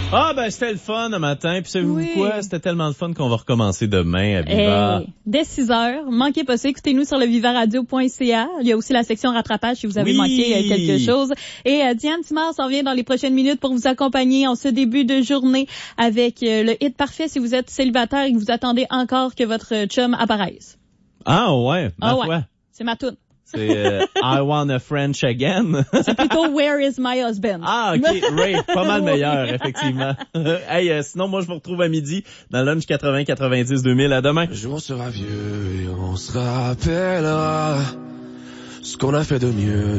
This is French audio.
Ah, ben, c'était le fun le matin. Puis savez-vous quoi? C'était tellement le fun qu'on va recommencer demain à Viva. Dès 6h. Manquez pas ça. Écoutez-nous sur le vivaradio.ca. Il y a aussi la section rattrapage si vous avez manqué quelque chose. Et Diane Timard s'en vient dans les prochaines minutes pour vous accompagner en ce début de journée avec le hit parfait si vous êtes célibataire et que vous attendez encore que votre chum apparaisse. Ah ouais, ma foi. C'est ma toune. C'est I Want a French Again. C'est plutôt Where is my husband? Ah, OK. Ray, pas mal meilleur, effectivement. Hey, sinon, moi, je vous retrouve à midi dans Lunch 80-90-2000. À demain. Un jour, on sera vieux et on se rappellera ce qu'on a fait de mieux.